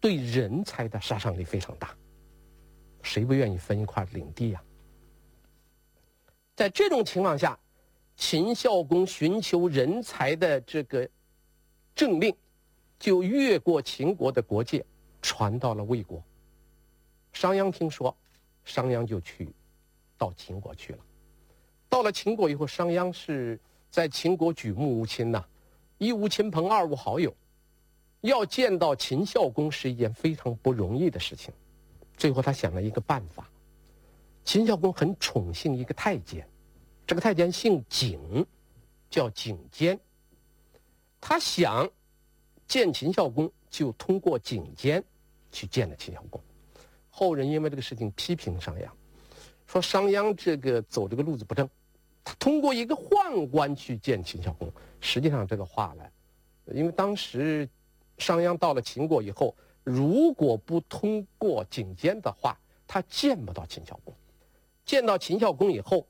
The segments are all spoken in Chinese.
对人才的杀伤力非常大，谁不愿意分一块领地呀？在这种情况下，秦孝公寻求人才的这个政令就越过秦国的国界，传到了魏国。商鞅听说，商鞅就到秦国去了。到了秦国以后，商鞅是在秦国举目无亲呐，一无亲朋，二无好友，要见到秦孝公是一件非常不容易的事情。最后他想了一个办法。秦孝公很宠幸一个太监，这个太监姓景，叫景监。他想见秦孝公，就通过景监去见了秦孝公。后人因为这个事情批评商鞅，说商鞅这个走这个路子不正，他通过一个宦官去见秦孝公。实际上这个话呢，因为当时商鞅到了秦国以后，如果不通过景监的话，他见不到秦孝公。见到秦孝公以后，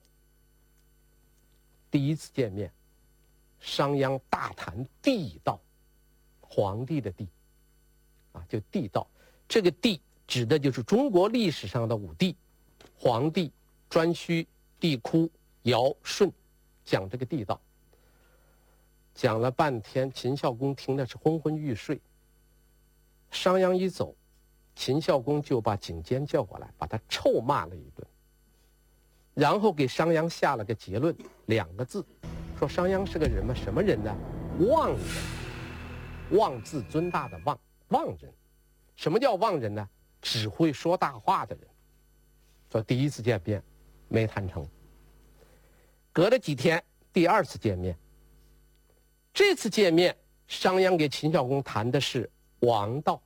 第一次见面，商鞅大谈地道，皇帝的帝就地道。这个地指的就是中国历史上的五帝：黄帝、颛顼、帝喾、尧、舜，讲这个地道。讲了半天，秦孝公听的是昏昏欲睡。商鞅一走，秦孝公就把景监叫过来，把他臭骂了一顿，然后给商鞅下了个结论，2个字，说商鞅是个人什么人呢？妄人。妄自尊大的妄，妄人。什么叫妄人呢？只会说大话的人。说第一次见面没谈成，隔了几天第2次见面。这次见面，商鞅给秦孝公谈的是王道。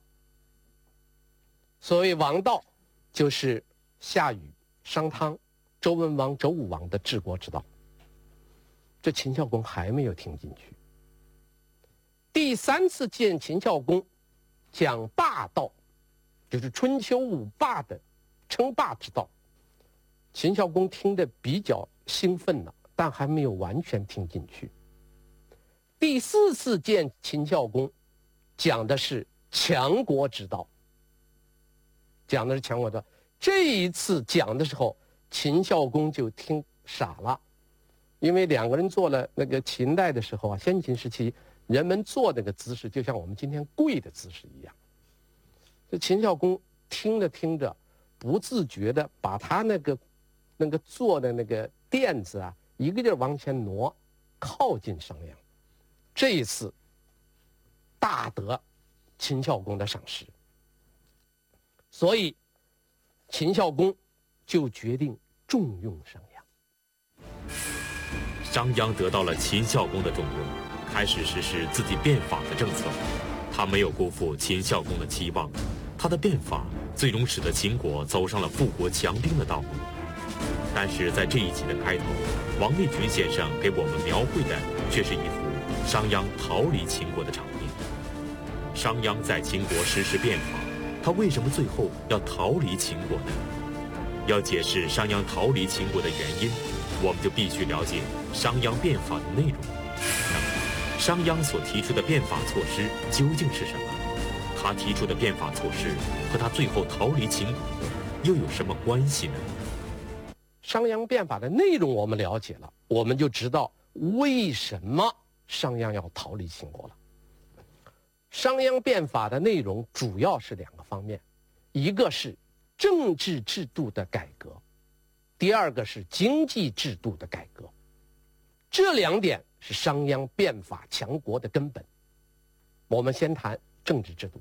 所谓王道，就是夏禹、商汤、周文王、周武王的治国之道。这秦孝公还没有听进去。第3次见秦孝公，讲霸道，就是春秋5霸的称霸之道。秦孝公听得比较兴奋了，但还没有完全听进去。第4次见秦孝公，讲的是强国之道，讲的是强国之道。这一次讲的时候，秦孝公就听傻了，因为2个人做了那个秦代的时候先秦时期人们做那个姿势，就像我们今天跪的姿势一样。这秦孝公听着听着，不自觉的把他那个坐的那个垫子一个劲儿往前挪，靠近商鞅。这一次大得秦孝公的赏识，所以秦孝公就决定重用商鞅。 商鞅得到了秦孝公的重用，开始实施自己变法的政策。他没有辜负秦孝公的期望，他的变法最终使得秦国走上了富国强兵的道路。但是在这一集的开头，王立群先生给我们描绘的却是一幅商鞅逃离秦国的场面。商鞅在秦国实施变法，他为什么最后要逃离秦国呢？要解释商鞅逃离秦国的原因，我们就必须了解商鞅变法的内容。那么，商鞅所提出的变法措施究竟是什么？他提出的变法措施和他最后逃离秦国又有什么关系呢？ 商鞅变法的内容我们了解了，我们就知道为什么商鞅要逃离秦国了。商鞅变法的内容主要是2个方面，一个是政治制度的改革，第2个是经济制度的改革。这2点是商鞅变法强国的根本。我们先谈政治制度。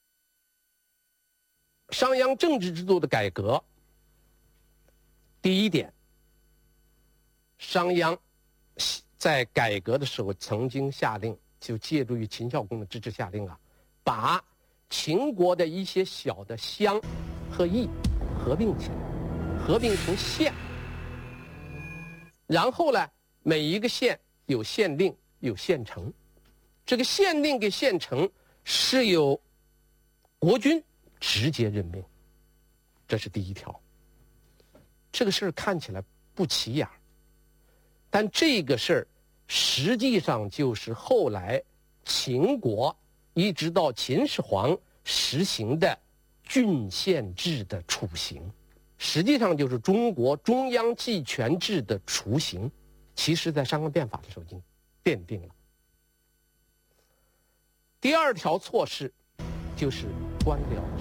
商鞅政治制度的改革，第1点，商鞅在改革的时候曾经下令，就借助于秦孝公的支持下令把秦国的一些小的乡和邑合并起来，合并成县。然后呢，每一个县有县令，有县丞。这个县令跟县丞是由国君直接任命，这是第1条。这个事儿看起来不起眼，但这个事儿实际上就是后来秦国一直到秦始皇实行的郡县制的雏形，实际上就是中国中央集权制的雏形，其实在商鞅变法的时候已经奠定了。第二条措施就是官僚制。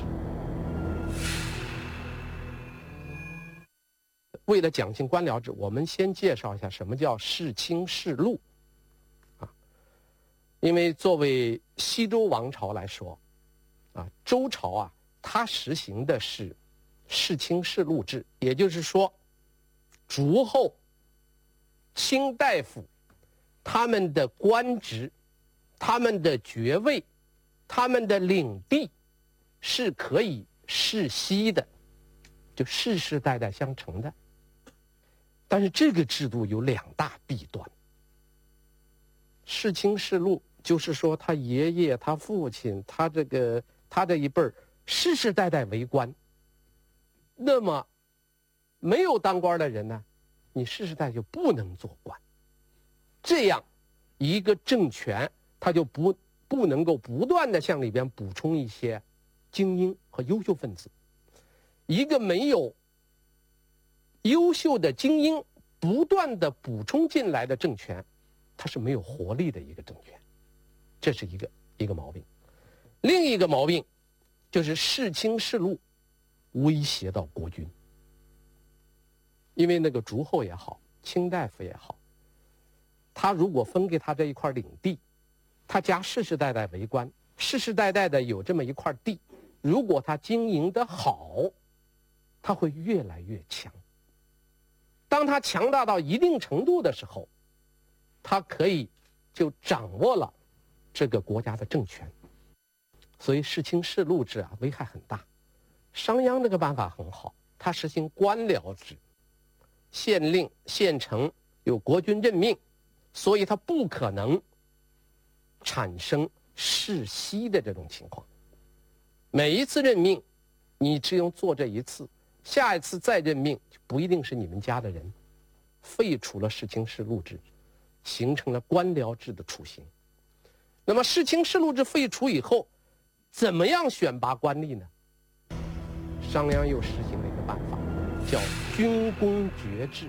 为了讲清官僚制，我们先介绍一下什么叫世卿世禄啊。因为作为西周王朝来说啊，周朝啊，它实行的是世卿世禄制，也就是说，诸侯、卿大夫他们的官职、他们的爵位、他们的领地是可以世袭的，就世世代代相承的。但是这个制度有两大弊端。世卿世禄就是说他爷爷、他父亲、他这一辈儿世世代代为官，那么没有当官的人呢，你世世代代就不能做官。这样一个政权他就不能够不断的向里边补充一些精英和优秀分子。一个没有优秀的精英不断的补充进来的政权，它是没有活力的一个政权，这是一个毛病。另一个毛病就是世卿世禄威胁到国君，因为那个诸侯也好，卿大夫也好，他如果分给他这一块领地，他家世世代代为官，世世代代的有这么一块地，如果他经营得好，他会越来越强。当他强大到一定程度的时候，他可以就掌握了这个国家的政权。所以世卿世禄制啊，危害很大。商鞅这个办法很好，他实行官僚制，县令、县丞由国君任命，所以他不可能产生世袭的这种情况。每一次任命，你只用做这一次，下一次再任命就不一定是你们家的人，废除了世卿世禄制，形成了官僚制的雏形。那么世卿世禄制废除以后，怎么样选拔官吏呢？商鞅又实行了一个办法，叫军功爵制。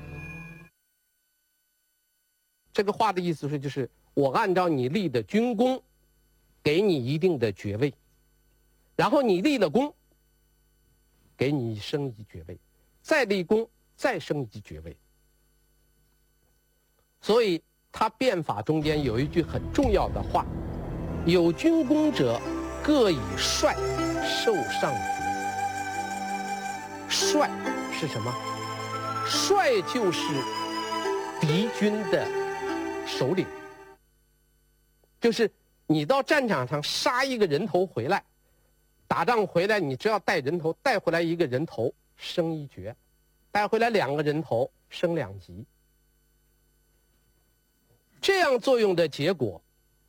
这个话的意思是，就是我按照你立的军功，给你一定的爵位，然后你立了功，给你升一爵位，再立功，再升一级爵位。所以他变法中间有一句很重要的话：有军功者，各以帅受上爵。帅是什么？帅就是敌军的首领，就是你到战场上杀一个人头回来，打仗回来，你只要带人头，带回来一个人头升一爵，带回来2个人头升2级。这样作用的结果，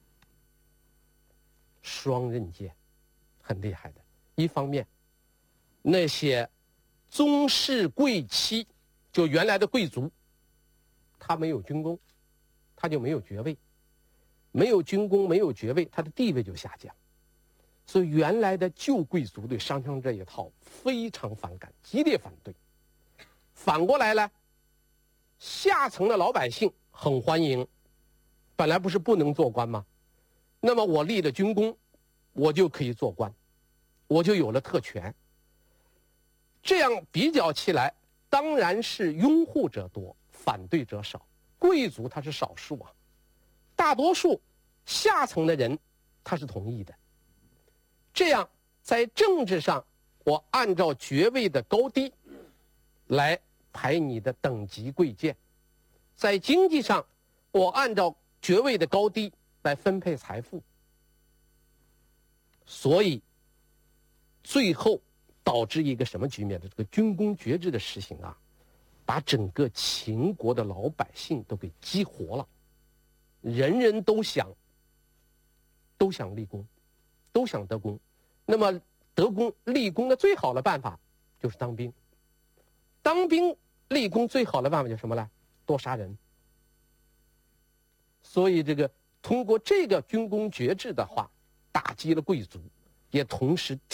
双刃剑，很厉害的。一方面，那些宗室贵戚，就原来的贵族，他没有军功，他就没有爵位，没有军功，没有爵位，他的地位就下降。所以原来的旧贵族对商鞅这一套非常反感，激烈反对。反过来呢，下层的老百姓很欢迎，本来不是不能做官吗？那么我立了军功，我就可以做官，我就有了特权。这样比较起来，当然是拥护者多，反对者少。贵族他是少数啊，大多数下层的人他是同意的。这样在政治上，我按照爵位的高低来排你的等级贵贱；在经济上，我按照爵位的高低来分配财富。所以最后导致一个什么局面的？这个军功爵制的实行啊，把整个秦国的老百姓都给激活了，人人都想立功，都想得功。那么得功立功的最好的办法就是当兵，当兵立功最好的办法就是什么呢？多杀人。所以这个通过这个军功爵制的话，打击了贵族， 也同时